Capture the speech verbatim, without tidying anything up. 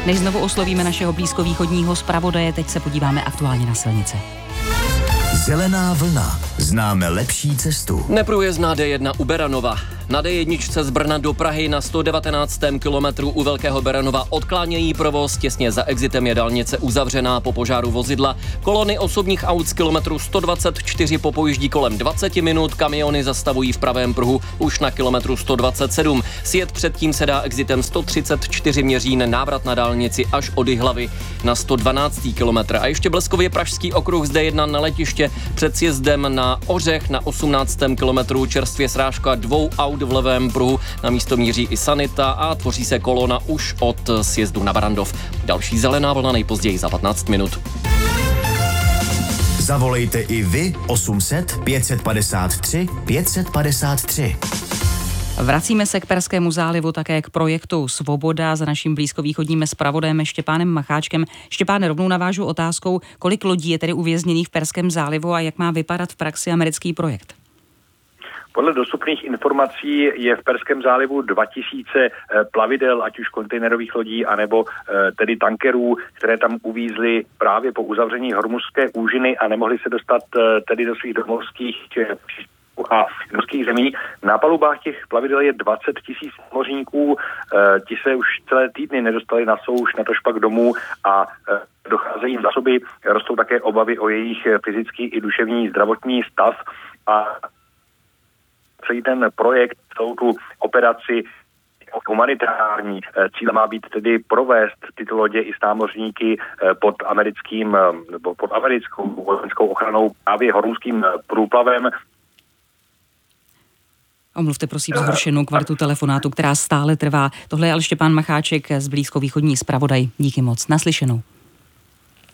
Než znovu oslovíme našeho blízkovýchodního zpravodaje, teď se podíváme aktuálně na silnice. Zelená vlna. Známe lepší cestu. Neprůjezdná D jedna u Beranova. Na D jedna z Brna do Prahy na sto devatenáctém kilometru u Velkého Beranova odklánějí provoz, těsně za exitem je dálnice uzavřená po požáru vozidla. Kolony osobních aut z kilometru sto dvacet čtyři popojíždí kolem dvacet minut, kamiony zastavují v pravém pruhu už na kilometru sto dvacet sedm. Sjet předtím se dá exitem sto třicet čtyři Měřín, návrat na dálnici až od Jihlavy na sto dvanáctý kilometr. A ještě bleskově pražský okruh z D jedna na letiště před sjezdem na Ořech na osmnáctém kilometru čerstvě srážka dvou aut v levém pruhu, na místo míří i sanita a tvoří se kolona už od sjezdu na Barandov. Další zelená vlna nejpozději za patnáct minut. Zavolejte i vy osm set pět padesát tři pět padesát tři. Vracíme se k Perskému zálivu, také k projektu Svoboda za naším blízkovýchodním zpravodajem Štěpánem Macháčkem. Štěpáne, rovnou navážu otázkou, kolik lodí je tedy uvězněných v Perském zálivu a jak má vypadat v praxi americký projekt? Podle dostupných informací je v Perském zálivu dva tisíce plavidel, ať už kontejnerových lodí, anebo tedy tankerů, které tam uvízly právě po uzavření Hormuzské úžiny a nemohly se dostat tedy do svých domovských a norských zemí. Na palubách těch plavidel je dvacet tisíc mořníků, ti se už celé týdny nedostali na souš, na to špak domů a docházejí v zásoby, rostou také obavy o jejich fyzický i duševní zdravotní stav a celý ten projekt, celou tu operaci humanitární. Cíl má být tedy provést tyto lodě i s námořníky pod americkým, nebo pod americkou vojenskou ochranou právě hormuzským průplavem. Omluvte prosím zhoršenou kvalitu telefonátu, která stále trvá. Tohle je ale Štěpán Macháček z blízkovýchodní zpravodaj. Díky moc. Naslyšenou.